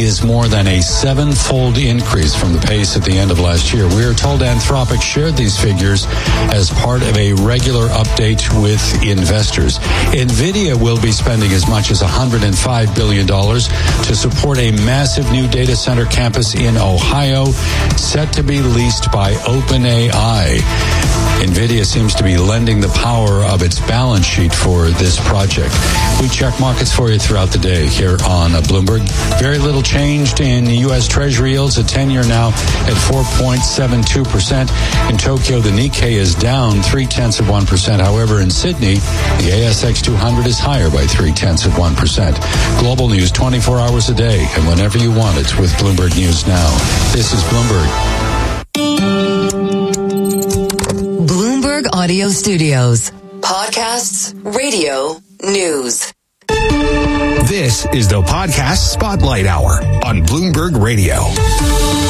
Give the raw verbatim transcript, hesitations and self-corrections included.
is more than a seven-fold increase from the pace at the end of last year. We are told Anthropic shared these figures as part of a regular update with investors. NVIDIA will be spending as much as one hundred five billion dollars to support a massive new data center campus in Ohio, set to be leased by OpenAI. NVIDIA seems to be lending the power of its balance sheet for this project. We check markets for you throughout the day here on Bloomberg. Very little changed in U S Treasury yields. A ten-year now at four point seven two percent. In Tokyo, the Nikkei is down three-tenths of one percent. However, in Sydney, the A S X two hundred is higher by three-tenths of one percent. Global news twenty-four hours a day and whenever you want it with Bloomberg News Now. This is Bloomberg. Bloomberg Audio Studios. Podcasts, radio, news. This is the Podcast Spotlight Hour on Bloomberg Radio.